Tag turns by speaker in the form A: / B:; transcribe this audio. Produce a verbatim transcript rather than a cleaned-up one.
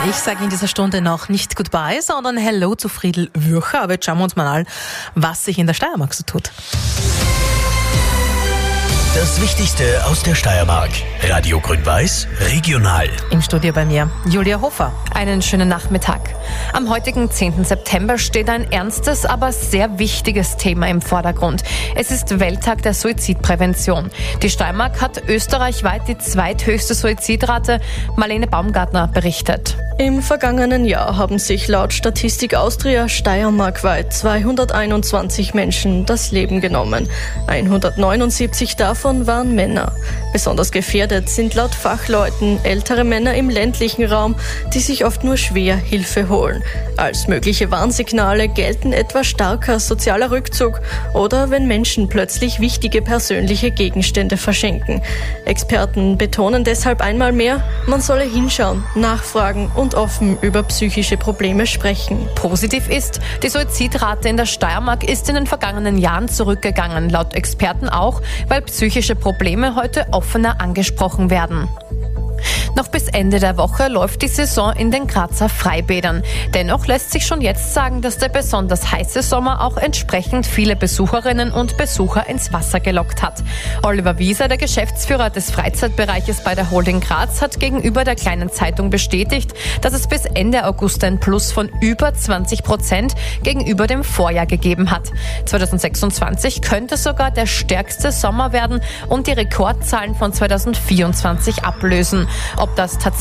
A: Ich sage in dieser Stunde noch nicht Goodbye, sondern Hello zu Friedel Würcher. Aber jetzt schauen wir uns mal an, was sich in der Steiermark so tut.
B: Das Wichtigste aus der Steiermark. Radio Grün-Weiß, regional.
A: Im Studio bei mir Julia Hofer.
C: Einen schönen Nachmittag. Am heutigen zehnten September steht ein ernstes, aber sehr wichtiges Thema im Vordergrund. Es ist Welttag der Suizidprävention. Die Steiermark hat österreichweit die zweithöchste Suizidrate. Marlene Baumgartner berichtet.
D: Im vergangenen Jahr haben sich laut Statistik Austria steiermarkweit zweihunderteinundzwanzig Menschen das Leben genommen. hundertneunundsiebzig davon waren Männer. Besonders gefährdet sind laut Fachleuten ältere Männer im ländlichen Raum, die sich oft nur schwer Hilfe holen. Als mögliche Warnsignale gelten etwa starker sozialer Rückzug oder wenn Menschen plötzlich wichtige persönliche Gegenstände verschenken. Experten betonen deshalb einmal mehr, man solle hinschauen, nachfragen und offen über psychische Probleme sprechen.
C: Positiv ist, die Suizidrate in der Steiermark ist in den vergangenen Jahren zurückgegangen, laut Experten auch, weil psychische Probleme heute offener angesprochen werden. Noch bis Ende der Woche läuft die Saison in den Grazer Freibädern. Dennoch lässt sich schon jetzt sagen, dass der besonders heiße Sommer auch entsprechend viele Besucherinnen und Besucher ins Wasser gelockt hat. Oliver Wieser, der Geschäftsführer des Freizeitbereiches bei der Holding Graz, hat gegenüber der Kleinen Zeitung bestätigt, dass es bis Ende August ein Plus von über zwanzig Prozent gegenüber dem Vorjahr gegeben hat. zweitausendsechsundzwanzig könnte sogar der stärkste Sommer werden und die Rekordzahlen von zweitausendvierundzwanzig ablösen. Ob das tatsächlich